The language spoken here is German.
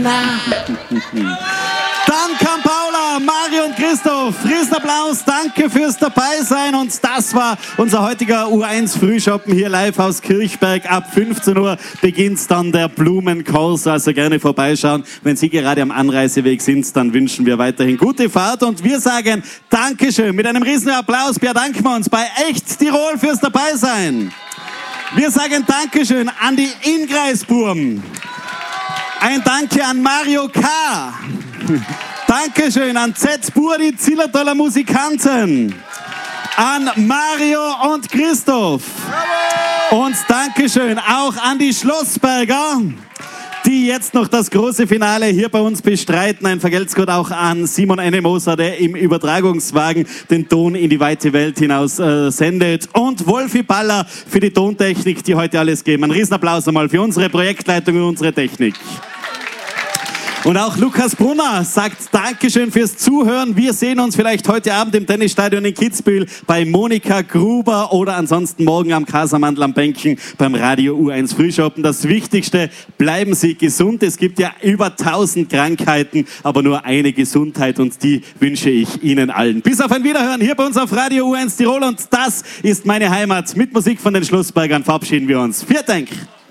Dann kam Paula, Mario und Christoph. Riesenapplaus, danke fürs Dabeisein. Und das war unser heutiger U1 Frühschoppen hier live aus Kirchberg. Ab 15 Uhr beginnt dann der Blumenkurs. Also gerne vorbeischauen. Wenn Sie gerade am Anreiseweg sind, dann wünschen wir weiterhin gute Fahrt. Und wir sagen Dankeschön. Mit einem Riesenapplaus bedanken wir uns bei Echt Tirol fürs Dabeisein. Wir sagen Dankeschön an die Ingreisburm. Ein Danke an Mario K. Dankeschön an Z. Bur, die Zillertaler Musikanten. An Mario und Christoph. Und Dankeschön auch an die Schlossberger, die jetzt noch das große Finale hier bei uns bestreiten. Ein Vergelt's-Gott auch an Simon Ennemoser, der im Übertragungswagen den Ton in die weite Welt hinaus sendet. Und Wolfi Baller für die Tontechnik, die heute alles geben. Ein Riesenapplaus einmal für unsere Projektleitung und unsere Technik. Und auch Lukas Brunner sagt Dankeschön fürs Zuhören. Wir sehen uns vielleicht heute Abend im Tennisstadion in Kitzbühel bei Monika Gruber oder ansonsten morgen am Casamandel am Bänken beim Radio U1 Frühschoppen. Das Wichtigste, bleiben Sie gesund. Es gibt ja über 1000 Krankheiten, aber nur eine Gesundheit und die wünsche ich Ihnen allen. Bis auf ein Wiederhören hier bei uns auf Radio U1 Tirol und das ist meine Heimat. Mit Musik von den Schlossbergern verabschieden wir uns. Vielen Dank.